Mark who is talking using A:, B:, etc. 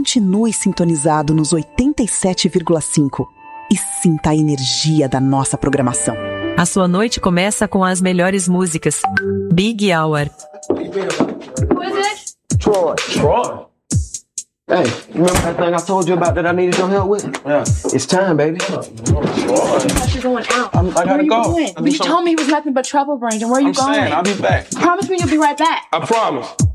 A: continue sintonizado nos 87,5 e sinta a energia da nossa programação.
B: A sua noite começa com as melhores músicas. Big Hour.
C: Who is it? Troy.
D: Troy?
C: Hey, you remember that thing I told you about that I needed your help with?
D: Yeah.
C: It's time, baby.
D: Troy.
C: I thought you were going out.
D: I gotta go.
C: Going? But you told me he was nothing but trouble, Brandon. Where are you going?
D: I'm saying, I'll be back.
C: Promise me you'll be right back.
D: I promise.